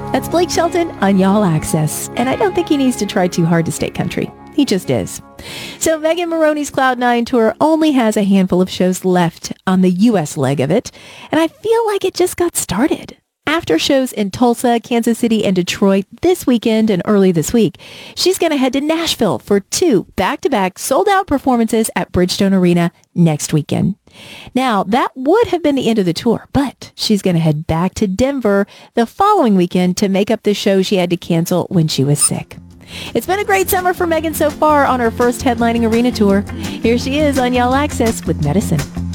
That's Blake Shelton on Y'all Access. And I don't think he needs to try too hard to stay country. He just is. So Megan Moroney's Cloud9 tour only has a handful of shows left on the U.S. leg of it. And I feel like it just got started. After shows in Tulsa, Kansas City, and Detroit this weekend and early this week, she's going to head to Nashville for 2 back-to-back sold-out performances at Bridgestone Arena next weekend. Now, that would have been the end of the tour, but she's going to head back to Denver the following weekend to make up the show she had to cancel when she was sick. It's been a great summer for Megan so far on her first headlining arena tour. Here she is on Y'all Access with Medicine.